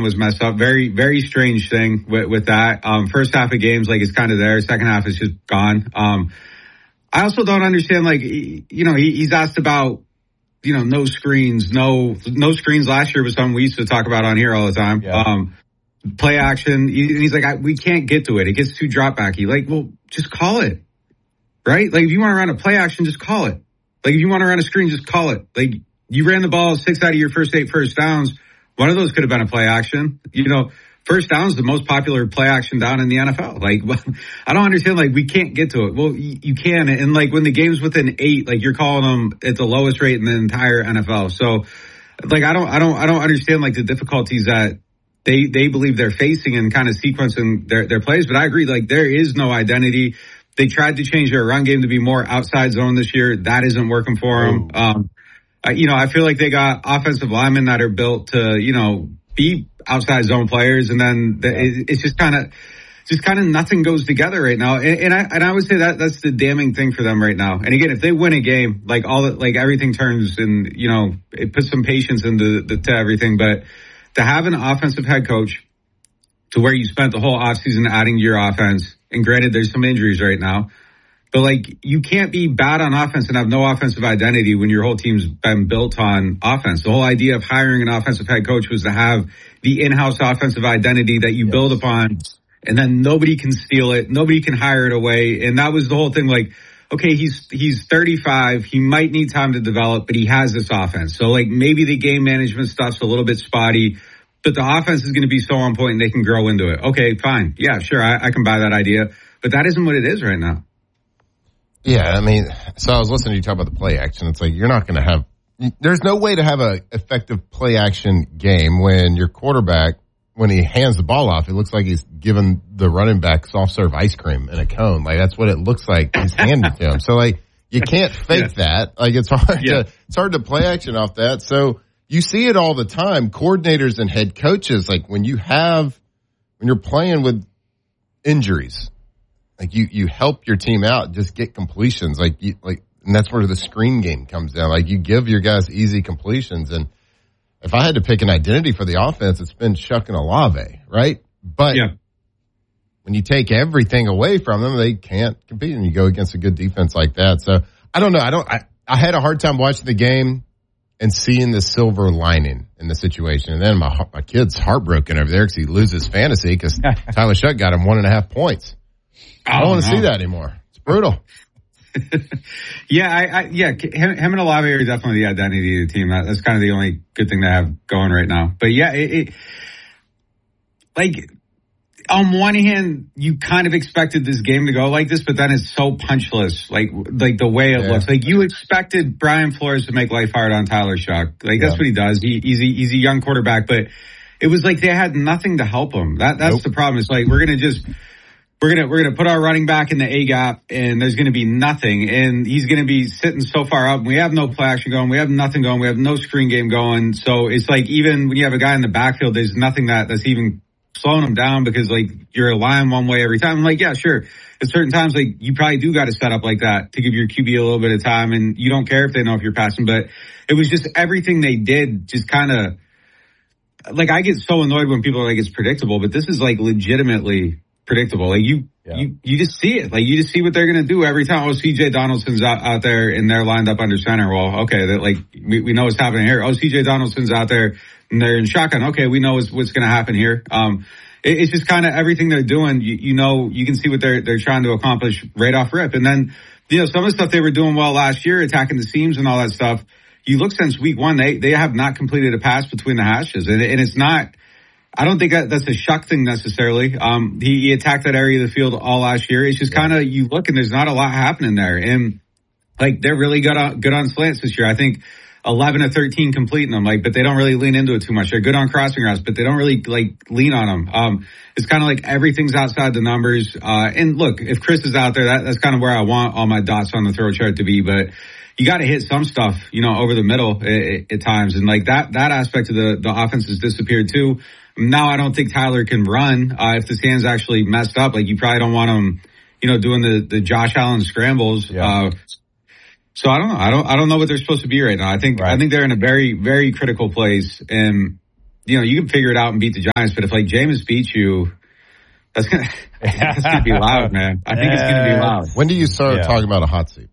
was messed up. Very, very strange thing with that. First half of games, like, it's kind of there. Second half is just gone. I also don't understand, like, he's asked about, no screens. No screens last year was something we used to talk about on here all the time. Yeah. Play action. He's like, we can't get to it. It gets too drop backy. Like, well, just call it. Right? Like, if you want to run a play action, just call it. Like, if you want to run a screen, just call it. Like, you ran the ball 6 out of your first 8 first downs. One of those could have been a play action. First down is the most popular play action down in the NFL. Like, I don't understand. Like, we can't get to it. Well, you can. And like, when the game's within 8, like, you're calling them at the lowest rate in the entire NFL. So, like, I don't understand, like, the difficulties that they believe they're facing and kind of sequencing their plays. But I agree. Like, there is no identity. They tried to change their run game to be more outside zone this year. That isn't working for them. I feel like they got offensive linemen that are built to, be outside zone players. And then it's just kind of nothing goes together right now. And I would say that's the damning thing for them right now. And again, if they win a game, like everything turns and, it puts some patience into to everything. But to have an offensive head coach to where you spent the whole offseason adding to your offense, and granted, there's some injuries right now, but like, you can't be bad on offense and have no offensive identity when your whole team's been built on offense. The whole idea of hiring an offensive head coach was to have the in-house offensive identity that you build upon, and then nobody can steal it. Nobody can hire it away. And that was the whole thing. Like, okay, he's 35. He might need time to develop, but he has this offense. So like, maybe the game management stuff's a little bit spotty, but the offense is going to be so on point and they can grow into it. Okay, fine. Yeah, sure. I can buy that idea, but that isn't what it is right now. Yeah, I mean, so I was listening to you talk about the play action. It's like, you're not going to have, there's no way to have a effective play action game when your quarterback, when he hands the ball off, it looks like he's giving the running back soft serve ice cream in a cone. Like, that's what it looks like he's handing to him. So like, you can't fake that. Like, it's hard to play action off that. So you see it all the time. Coordinators and head coaches, like, when you're playing with injuries, like, you help your team out, just get completions. And that's where the screen game comes down. Like, you give your guys easy completions. And if I had to pick an identity for the offense, it's been Chuck and Olave, right? But when you take everything away from them, they can't compete, and you go against a good defense like that. So I don't know. I had a hard time watching the game and seeing the silver lining in the situation. And then my kid's heartbroken over there because he loses fantasy because Tyler Shuck got him 1.5 points. I don't want to see that anymore. It's brutal. Him and Olave are definitely the identity of the team. That's kind of the only good thing they have going right now. But yeah, like, on one hand, you kind of expected this game to go like this, but then it's so punchless, like the way it looks. Like, you expected Brian Flores to make life hard on Tyler Shuck. Like, that's what he does. He's a young quarterback, but it was like they had nothing to help him. That's the problem. It's like, we're gonna put our running back in the A gap, and there's gonna be nothing, and he's gonna be sitting so far up. We have no play action going. We have nothing going. We have no screen game going. So it's like, even when you have a guy in the backfield, there's nothing that's even slowing him down, because like, you're relying one way every time. I'm like, yeah, sure. At certain times, like, you probably do got to set up like that to give your QB a little bit of time, and you don't care if they know if you're passing. But it was just everything they did just kind of, like, I get so annoyed when people are like, it's predictable, but this is like legitimately predictable. Like, you just see it. Like, you just see what they're going to do every time. Oh, CJ Donaldson's out there and they're lined up under center. Well, okay, that, like, we know what's happening here. Oh, CJ Donaldson's out there and they're in shotgun. Okay, we know what's going to happen here. It's just kind of everything they're doing. You can see what they're trying to accomplish right off rip. And then, some of the stuff they were doing well last year, attacking the seams and all that stuff. You look since week 1, they have not completed a pass between the hashes, and it's not. I don't think that's a Shuck thing necessarily. He attacked that area of the field all last year. It's just kind of, you look and there's not a lot happening there. And like, they're really good on slants this year. I think 11 of 13 completing them, like, but they don't really lean into it too much. They're good on crossing routes, but they don't really like lean on them. It's kind of like everything's outside the numbers. And look, if Chris is out there, that's kind of where I want all my dots on the throw chart to be, but you got to hit some stuff, over the middle at times. And like that aspect of the offense has disappeared too. Now I don't think Tyler can run. If his hand's actually messed up, like, you probably don't want him, doing the Josh Allen scrambles. Yeah. So I don't know. I don't know what they're supposed to be right now. I think they're in a very, very critical place. And, you can figure it out and beat the Giants, but if like Jameis beats you, that's gonna be loud, man. I think it's gonna be loud. When do you start talking about a hot seat?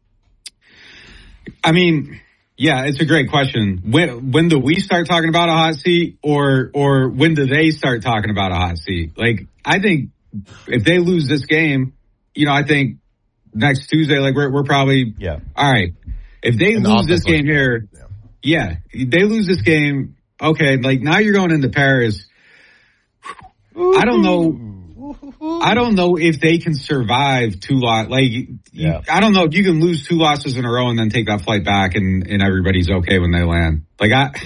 I mean, yeah, it's a great question. When do we start talking about a hot seat, or when do they start talking about a hot seat? Like, I think if they lose this game, I think next Tuesday, like we're probably all right. If they lose this game here, they lose this game. Okay, like now you're going into Paris. I don't know if they can survive 2 losses. Like, I don't know if you can lose 2 losses in a row and then take that flight back and everybody's okay when they land. Like,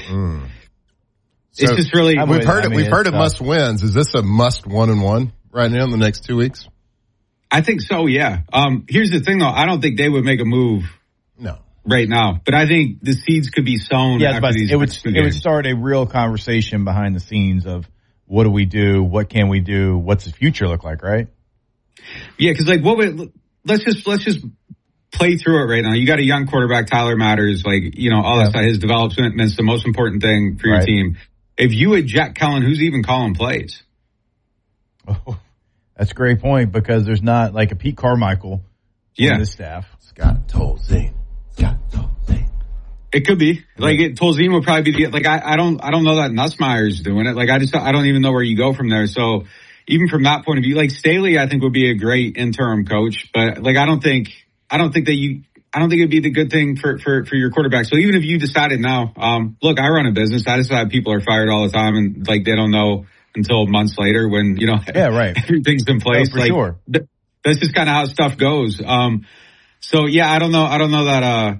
it's just really. We've heard it must wins. Is this a must 1-1 right now in the next 2 weeks? I think so. Yeah. Here's the thing though. I don't think they would make a move. No. Right now, but I think the seeds could be sown. Yeah, but it would start a real conversation behind the scenes of what do we do, what can we do, what's the future look like, right? Yeah, because like let's just play through it right now. You got a young quarterback, Tyler Matters, like all that stuff. His development is the most important thing for your team. If you eject Kellen, who's even calling plays? Oh, that's a great point because there's not like a Pete Carmichael on the staff. Scott Tolzien. It could be like Tolzien would probably be like I don't know that Nussmeier's doing it. Like I don't even know where you go from there. So even from that point of view, like Staley, I think would be a great interim coach, but like I don't think it'd be the good thing for your quarterback. So even if you decided now, look, I run a business. I decide people are fired all the time and like they don't know until months later when everything's in place. For sure. That's just kind of how stuff goes. So yeah, I don't know that.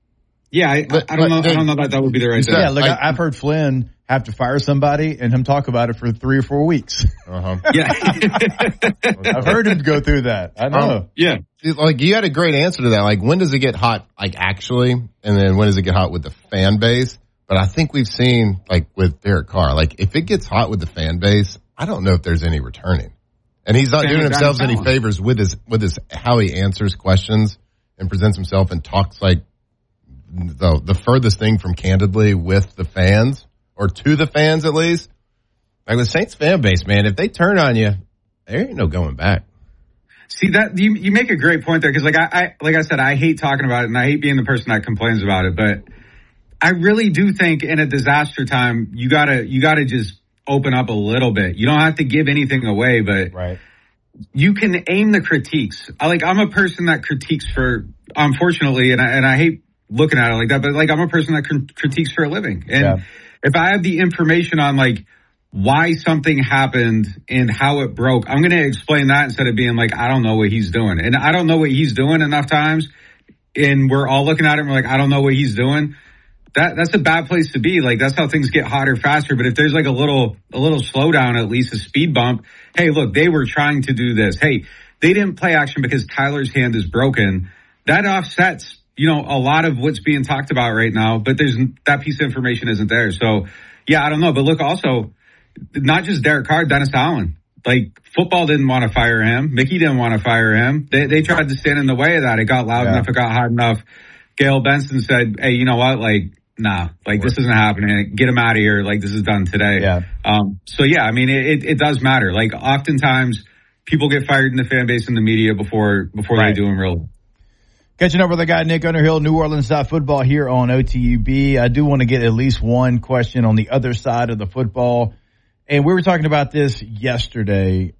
I don't know that would be the right thing. Yeah, look, I've heard Flynn have to fire somebody and him talk about it for 3 or 4 weeks. Yeah. I've heard him go through that. I know. Yeah. Like, you had a great answer to that. Like, when does it get hot, like, actually? And then when does it get hot with the fan base? But I think we've seen, like, with Derek Carr, like, if it gets hot with the fan base, I don't know if there's any returning. And he's not doing himself any favors with his how he answers questions and presents himself and talks like the furthest thing from candidly with the fans, or to the fans at least. Like with Saints fan base, man, if they turn on you, there ain't no going back. See that you make a great point there because like I said, I hate talking about it and I hate being the person that complains about it, but I really do think in a disaster time you gotta just open up a little bit. You don't have to give anything away, but you can aim the critiques. I'm a person that critiques unfortunately, and I hate looking at it like that, but like I'm a person that critiques for a living. And if I have the information on like why something happened and how it broke, I'm going to explain that instead of being like, I don't know what he's doing. And I don't know what he's doing enough times. And we're all looking at him like, I don't know what he's doing. That's a bad place to be. Like, that's how things get hotter faster. But if there's like a little slowdown, at least a speed bump. Hey, look, they were trying to do this. Hey, they didn't play action because Tyler's hand is broken. That offsets, a lot of what's being talked about right now, but that piece of information isn't there. So yeah, I don't know. But look, also not just Derek Carr, Dennis Allen, like football didn't want to fire him. Mickey didn't want to fire him. They tried to stand in the way of that. It got loud enough. It got hot enough. Gail Benson said, hey, you know what? Like, nah, like this isn't happening. Get him out of here. Like this is done today. So yeah, I mean, it does matter. Like oftentimes people get fired in the fan base and the media before they do them real. Catching up with the guy, Nick Underhill, New Orleans Football here on OTUB. I do want to get at least one question on the other side of the football. And we were talking about this yesterday.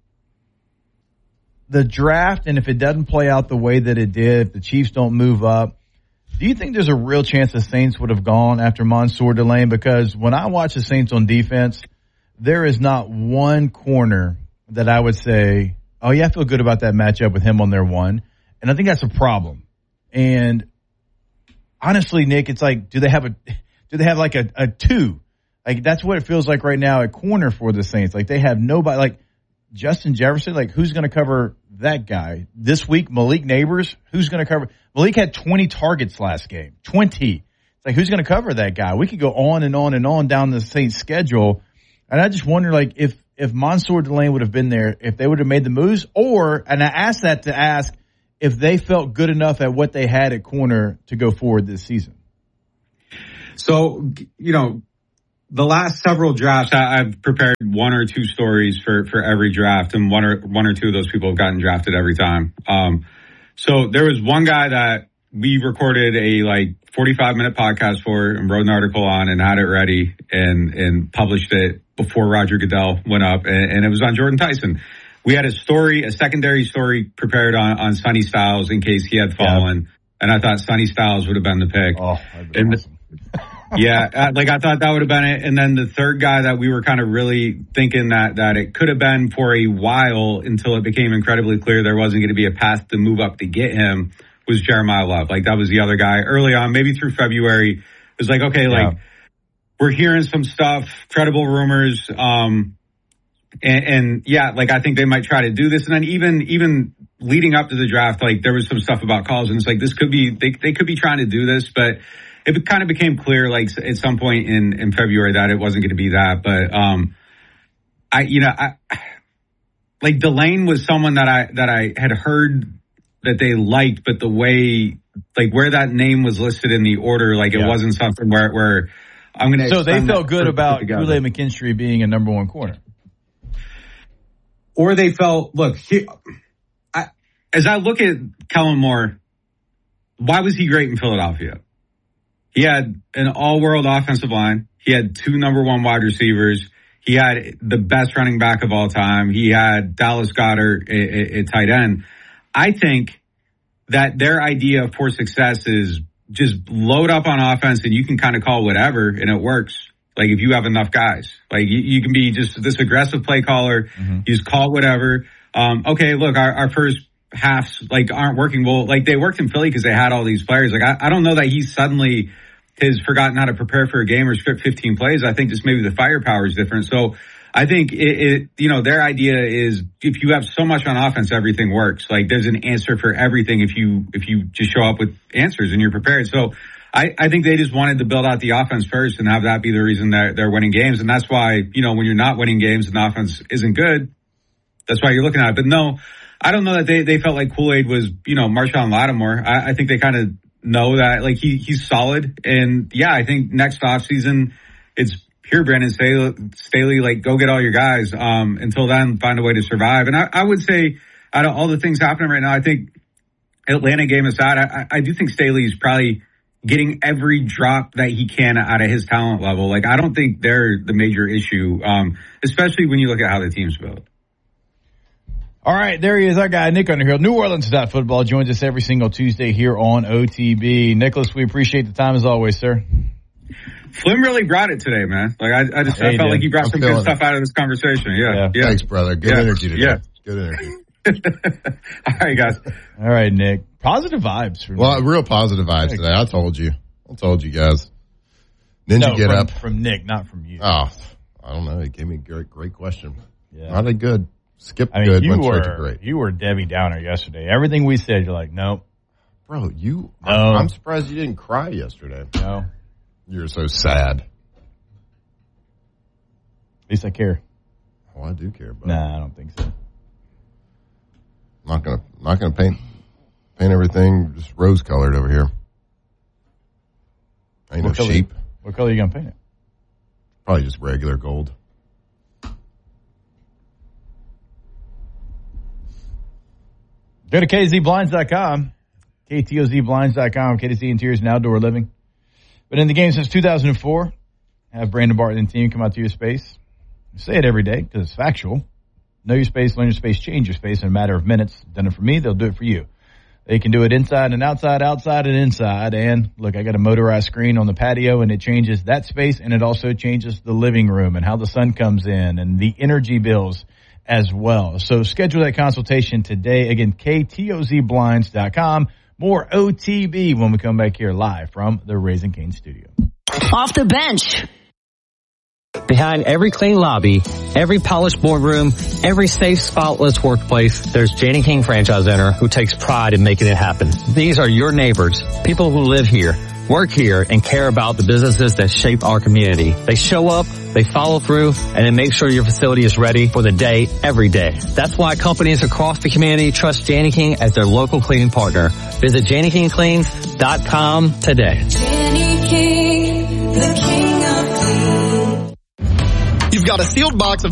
The draft, and if it doesn't play out the way that it did, if the Chiefs don't move up, do you think there's a real chance the Saints would have gone after Mansour Delane? Because when I watch the Saints on defense, there is not one corner that I would say, oh yeah, I feel good about that matchup with him on their one. And I think that's a problem. And honestly, Nick, it's like, do they have like a two? Like that's what it feels like right now at corner for the Saints. Like they have nobody, like Justin Jefferson, like who's going to cover that guy this week? Malik Neighbors, who's going to cover? Malik had 20 targets last game, 20. It's like, who's going to cover that guy? We could go on and on and on down the Saints schedule. And I just wonder, like, if Mansour Delane would have been there, if they would have made the moves, and I asked that to ask if they felt good enough at what they had at corner to go forward this season. So, the last several drafts, I've prepared one or two stories for every draft, and one or two of those people have gotten drafted every time. So there was one guy that we recorded a 45-minute podcast for and wrote an article on and had it ready and published it before Roger Goodell went up, and it was on Jordan Tyson. We had a secondary story prepared on Sonny Styles in case he had fallen, and I thought Sonny Styles would have been the pick. Oh, that'd be awesome. Yeah, I thought that would have been it. And then the third guy that we were kind of really thinking that it could have been for a while until it became incredibly clear there wasn't going to be a path to move up to get him was Jeremiah Love. That was the other guy early on, maybe through February. It was we're hearing some stuff, credible rumors. And yeah, I think they might try to do this. And then even leading up to the draft, there was some stuff about calls, and it's this could be, they could be trying to do this, but it kind of became clear, at some point in February that it wasn't going to be that. But, Delane was someone that I had heard that they liked, but the way, where that name was listed in the order, it wasn't something where I'm going to. So they felt good about Kool-Aid McKinstry being a number one corner. Or they felt, as I look at Kellen Moore, why was he great in Philadelphia? He had an all-world offensive line. He had 2 number 1 wide receivers. He had the best running back of all time. He had Dallas Goedert at tight end. I think that their idea for success is just load up on offense and you can kind of call whatever and it works. If you have enough guys, you can be just this aggressive play caller. Mm-hmm. You just call whatever. Okay, look, our first halves aren't working. Well, they worked in Philly because they had all these players. I don't know that he suddenly has forgotten how to prepare for a game or script 15 plays. I think just maybe the firepower is different. So I think their idea is if you have so much on offense, everything works. There's an answer for everything if you just show up with answers and you're prepared. So I think they just wanted to build out the offense first and have that be the reason they're winning games. And that's why, when you're not winning games and the offense isn't good, that's why you're looking at it. But no, I don't know that they felt like Kool-Aid was, Marshawn Lattimore. I think they kind of know that he's solid. And yeah, I think next offseason it's here, Brandon Staley, go get all your guys. Until then, find a way to survive. And I would say out of all the things happening right now, I think Atlanta game aside, I do think Staley's probably getting every drop that he can out of his talent level. I don't think they're the major issue, especially when you look at how the team's built. All right, there he is, our guy, Nick Underhill. New Orleans Football joins us every single Tuesday here on OTB. Nicholas, we appreciate the time as always, sir. Flynn really brought it today, man. I felt like he brought some good stuff out of this conversation. Yeah. Thanks, brother. Good energy today. Yeah. Good energy. All right, guys. All right, Nick. Positive vibes. Real positive vibes today. I told you guys. Ninja get up. From Nick, not from you. Oh, I don't know. He gave me a great question. Yeah. Not a good. Skip good. Went straight to great. You were Debbie Downer yesterday. Everything we said, you're like, nope. Bro, I'm surprised you didn't cry yesterday. No. You're so sad. At least I care. Oh, I do care, but nah, I don't think so. Not gonna paint everything just rose colored over here. Ain't no sheep. What color are you gonna paint it? Probably just regular gold. Go to KTZBlinds.com. KTOZBlinds.com. KTZ Interiors and Outdoor Living. Been in the game since 2004. Have Brandon Barton and team come out to your space. Say it every day because it's factual. Know your space, learn your space, change your space in a matter of minutes. Done it for me, they'll do it for you. They can do it inside and outside, outside and inside. And look, I got a motorized screen on the patio and it changes that space and it also changes the living room and how the sun comes in and the energy bills as well. So schedule that consultation today. Again, KTOZBlinds.com. More OTB when we come back here live from the Raising Cane studio. Off the bench. Behind every clean lobby, every polished boardroom, every safe, spotless workplace, there's Janney King Franchise Center who takes pride in making it happen. These are your neighbors, people who live here, work here, and care about the businesses that shape our community. They show up, they follow through, and they make sure your facility is ready for the day, every day. That's why companies across the community trust Janney King as their local cleaning partner. Visit JanneyKingCleans.com today. Janney King, the king of clean. We've got a sealed box of